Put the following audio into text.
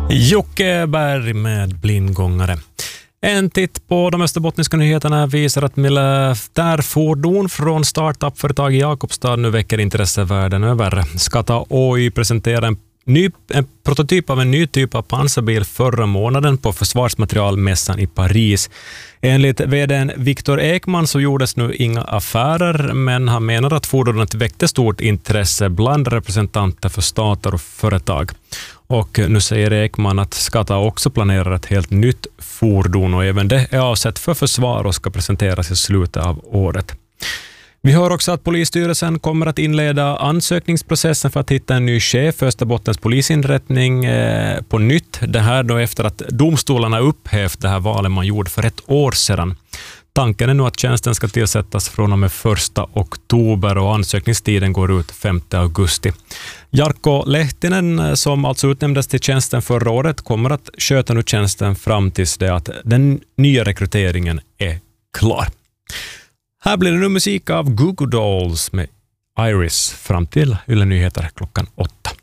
Jocke Berg med blindgångare. En titt på de österbottniska nyheterna visar att militärfordon från startup-företag i Jakobstad nu väcker intresse världen över. Skata Oy presenterade en prototyp av en ny typ av pansarbil förra månaden på försvarsmaterialmässan i Paris. Enligt vd:n Viktor Ekman så gjordes nu inga affärer, men han menar att fordonet väckte stort intresse bland representanter för stater och företag. Och nu säger Ekman att Skata också planerar ett helt nytt fordon och även det är avsett för försvar och ska presenteras i slutet av året. Vi hör också att polisstyrelsen kommer att inleda ansökningsprocessen för att hitta en ny chef för Österbottens polisinrättning på nytt. Det här då efter att domstolarna upphävt det här valet man gjorde för ett år sedan. Tanken är nu att tjänsten ska tillsättas från och med 1 oktober och ansökningstiden går ut 5 augusti. Jarkko Lehtinen, som alltså utnämndes till tjänsten förra året, kommer att sköta nu tjänsten fram tills det att den nya rekryteringen är klar. Här blir det nu musik av Goo Goo Dolls med Iris fram till Yle Nyheter klockan 8.